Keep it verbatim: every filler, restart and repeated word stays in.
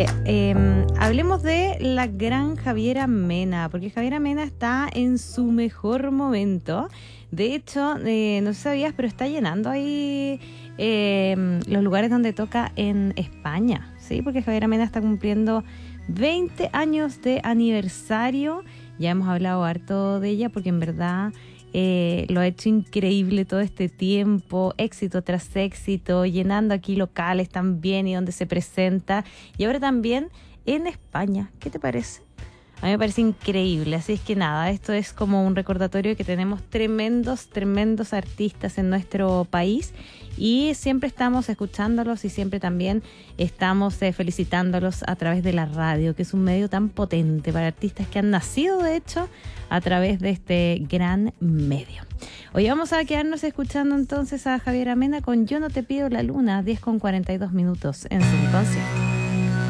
Eh, hablemos de la gran Javiera Mena, porque Javiera Mena está en su mejor momento. De hecho, eh, no sé si sabías, pero está llenando ahí eh, los lugares donde toca en España, ¿sí? Porque Javiera Mena está cumpliendo veinte años de aniversario. Ya hemos hablado harto de ella porque en verdad eh, lo ha hecho increíble todo este tiempo, éxito tras éxito, llenando aquí locales también y donde se presenta. Y ahora también en España. ¿Qué te parece? A mí me parece increíble, así es que nada, esto es como un recordatorio de que tenemos tremendos, tremendos artistas en nuestro país y siempre estamos escuchándolos y siempre también estamos eh, felicitándolos a través de la radio, que es un medio tan potente para artistas que han nacido, de hecho, a través de este gran medio. Hoy vamos a quedarnos escuchando entonces a Javiera Mena con Yo no te pido la luna, diez con cuarenta y dos minutos en Su Inconsciente.